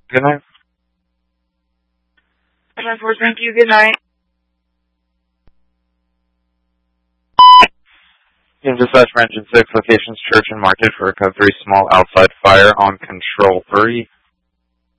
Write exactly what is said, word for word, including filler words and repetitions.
Good night. ten four, thank you. Good night. You have dispatched for Engine six, locations Church and Market for a code three small outside fire on Control three.